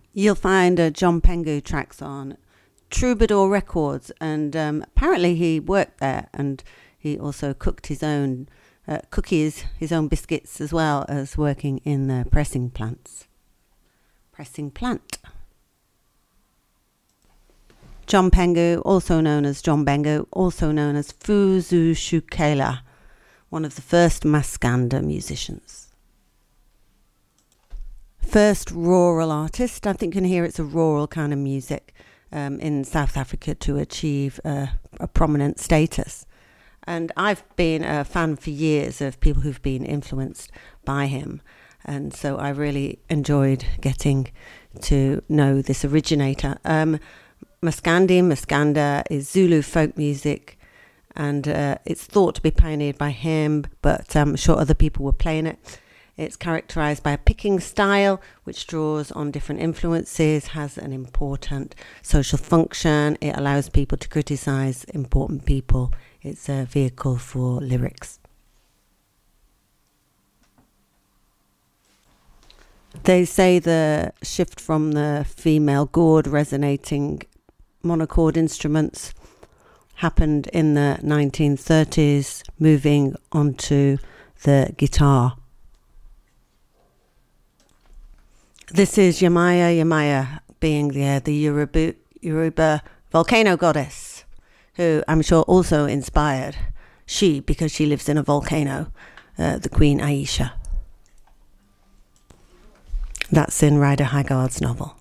You'll find John Pengu tracks on Troubadour Records, and apparently he worked there, and he also cooked his own cookies, his own biscuits, as well as working in the pressing plants. Pressing plant. John Pengu, also known as John Bengu, also known as Fuzu Shukela, one of the first Maskanda musicians. First rural artist. I think you can hear it's a rural kind of music in South Africa to achieve a prominent status. And I've been a fan for years of people who've been influenced by him. And so I really enjoyed getting to know this originator. Maskanda is Zulu folk music, and it's thought to be pioneered by him, but I'm sure other people were playing it. It's characterized by a picking style which draws on different influences, has an important social function. It allows people to criticize important people. It's a vehicle for lyrics. They say the shift from the female gourd resonating monochord instruments happened in the 1930s, moving onto the guitar. This is Yamaya Yamaya, being the Yoruba volcano goddess, who I'm sure also inspired because she lives in a volcano, the Queen Aisha. That's in Rider Haggard's novel.